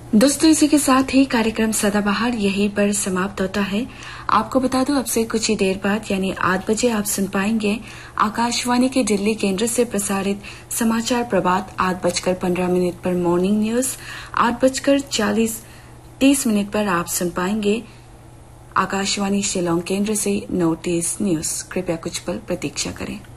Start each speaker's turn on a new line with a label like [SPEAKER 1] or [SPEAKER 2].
[SPEAKER 1] दोस्तों, इसी के साथ ही कार्यक्रम सदाबहार यहीं पर समाप्त होता है। आपको बता दूं, अब से कुछ ही देर बाद यानी 8 बजे आप सुन पाएंगे आकाशवाणी के दिल्ली केंद्र से प्रसारित समाचार प्रभात 8:15 पर मॉर्निंग न्यूज, 8:30 पर आप सुन पाएंगे आकाशवाणी शिलोंग केंद्र से नोटिस न्यूज। कृपया कुछ पल प्रतीक्षा करें।